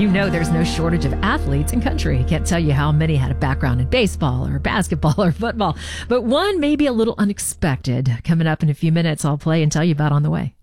You know there's no shortage of athletes in country. Can't tell you how many had a background in baseball or basketball or football, but one may be a little unexpected. Coming up in a few minutes, I'll play and tell you about on the way.